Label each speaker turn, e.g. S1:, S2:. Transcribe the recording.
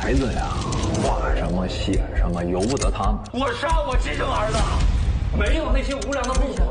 S1: 孩子呀，画什么写什么由不得他们。
S2: 我杀我亲生儿子，没有那些无良的目的。